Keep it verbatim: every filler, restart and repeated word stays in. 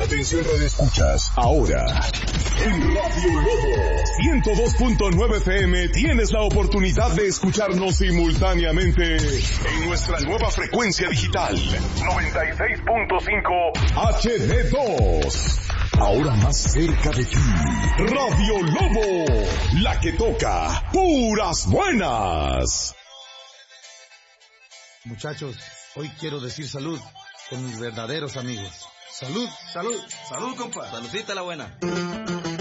Atención radioescuchas, ahora en Radio Lobo ciento dos punto nueve F M tienes la oportunidad de escucharnos simultáneamente en nuestra nueva frecuencia digital noventa y seis punto cinco H D dos. Ahora más cerca de ti, Radio Lobo, la que toca puras buenas. Muchachos, hoy quiero decir salud con mis verdaderos amigos. Salud, salud, salud, compa. Saludcita la buena.